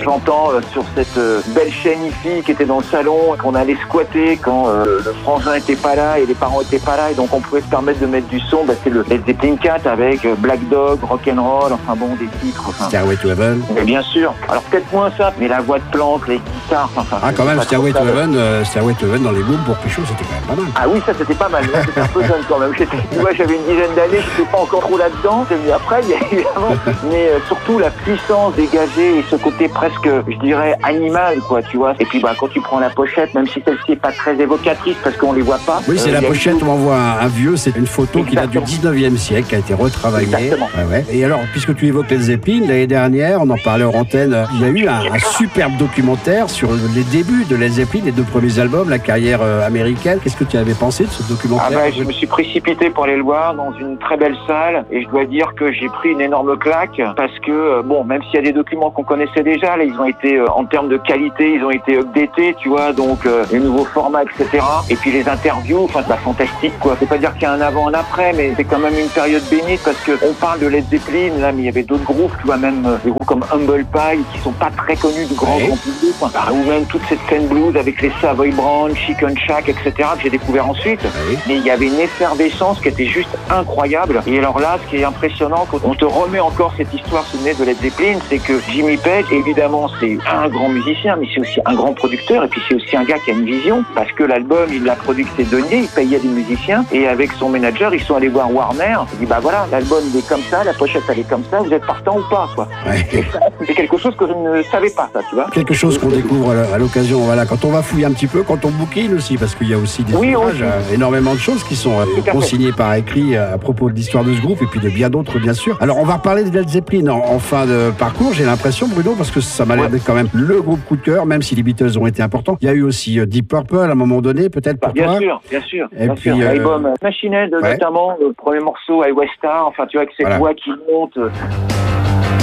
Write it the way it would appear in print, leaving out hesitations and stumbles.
chantant sur cette belle chaîne hi-fi qui était dans le salon, qu'on allait squatter quand le frangin était pas là et les parents étaient pas là, et donc on pouvait se permettre de mettre du son. C'est le Led Zeppelin 4 avec Black Dog, Rock'n'Roll, enfin bon, des titres. Stairway to Heaven. Mais bien sûr. Alors peut-être moins ça, mais la voix de Planck, les guitares, quand même, Stairway to Heaven dans les booms pour Pécho, c'était quand même pas mal. Ah oui, ça c'était pas mal. Moi, j'étais un peu jeune quand même. J'avais une dizaine d'années, je n'étais pas encore trop là-dedans. C'est venu après, évidemment. Mais surtout la puissance dégagée et ce côté presque, je dirais, animal, quoi, tu vois. Et puis quand tu prends la pochette, même si celle-ci n'est pas très évocatrice parce qu'on les voit pas. Oui, c'est la pochette où on voit un vieux, c'est une photo qui date du 19e siècle, qui a été retravaillée. Exactement. Ouais. Et alors, puisque tu évoques les Zeppelin, l'année dernière, on en parlait hors antenne, il y a eu un superbe documentaire sur les débuts de Led Zeppelin, les 2 premiers albums, la carrière américaine. Qu'est-ce que tu avais pensé de ce documentaire? Je me suis précipité pour aller le voir dans une très belle salle, et je dois dire que j'ai pris une énorme claque parce que, même s'il y a des documents qu'on connaissait déjà, là, ils ont été, en termes de qualité, ils ont été updatés, tu vois, donc les nouveaux formats, etc. Et puis les interviews, fantastique, quoi. C'est pas dire qu'il y a un avant, un après, mais c'est quand même une période bénite parce que on parle de Led Zeppelin, là, mais il y avait d'autres groupes, tu vois, même des groupes comme Humble Pie, qui sont pas très connus du grand public, quoi. Ou même toute cette scène blues avec les Savoy Brown, Chicken Shack, etc., que j'ai découvert ensuite. Mais il y avait une effervescence qui était juste incroyable. Et alors là, ce qui est impressionnant, quand on te remet encore cette histoire souvenez de Led Zeppelin, c'est que Jimmy Page, évidemment, c'est un grand musicien, mais c'est aussi un grand producteur, et puis c'est aussi un gars qui a une vision, parce que l'album, il l'a produit que ses deniers, il payait des musiciens, et avec son manager, ils sont allés voir Warner, il dit, voilà, l'album, il est comme ça, la pochette, elle est comme ça, vous êtes partant ou pas, quoi. Et ça, c'est quelque chose que je ne savais pas, ça, tu vois. Quelque chose qu'on découvre à l'occasion, voilà, quand on va fouiller un petit peu, quand on bouquine aussi, parce qu'il y a aussi des ouvrages, énormément de choses qui sont consignées par écrit à propos de l'histoire de ce groupe, et puis de bien d'autres, bien sûr. Alors, on va reparler de Led Zeppelin en fin de parcours, j'ai l'impression, Bruno, parce que ça m'a l'air d'être quand même le groupe coup de cœur, même si les Beatles ont été importants. Il y a eu aussi Deep Purple à un moment donné, peut-être pour toi. Bien sûr. Et puis l'album Machine Head, notamment, le premier morceau, I Was Star, tu vois, avec cette voix qui monte,